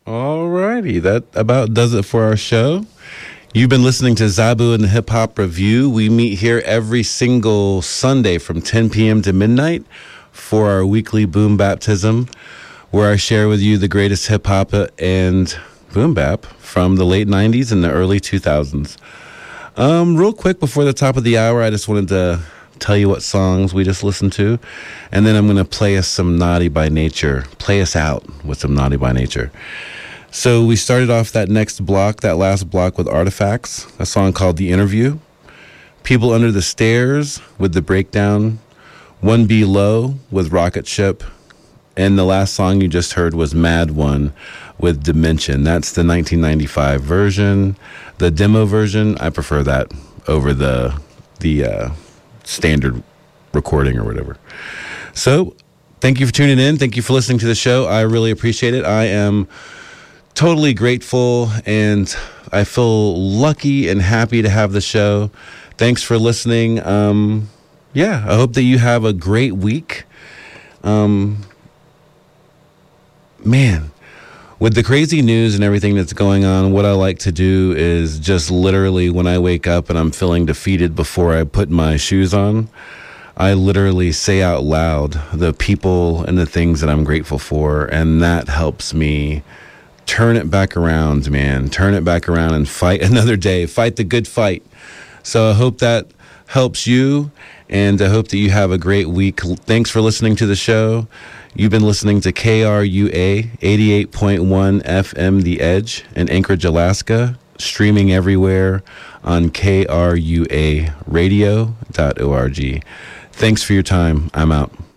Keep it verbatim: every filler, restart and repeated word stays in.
Alrighty, that about does it for our show. You've been listening to Zabu and the Hip Hop Review. We meet here every single Sunday from ten p.m. to midnight for our weekly boom baptism, where I share with you the greatest hip hop and boom bap from the late nineties and the early two thousands. Um, real quick before the top of the hour, I just wanted to tell you what songs we just listened to, and then I'm going to play us some Naughty by Nature, play us out with some Naughty by Nature. So we started off that next block, that last block with Artifacts, a song called The Interview, People Under the Stairs with The Breakdown, one B Low with Rocket Ship, and the last song you just heard was Mad One with Dimension. That's the nineteen ninety-five version. The demo version, I prefer that over the the uh, standard recording or whatever. So thank you for tuning in. Thank you for listening to the show. I really appreciate it. I am totally grateful, and I feel lucky and happy to have the show. Thanks for listening. Um, yeah, I hope that you have a great week. Um, man, with the crazy news and everything that's going on, what I like to do is just literally when I wake up and I'm feeling defeated before I put my shoes on, I literally say out loud the people and the things that I'm grateful for, and that helps me turn it back around, man. Turn it back around and fight another day. Fight the good fight. So I hope that helps you, and I hope that you have a great week. Thanks for listening to the show. You've been listening to K R U A eighty-eight point one F M The Edge in Anchorage, Alaska, streaming everywhere on K R U A radio dot org. Thanks for your time. I'm out.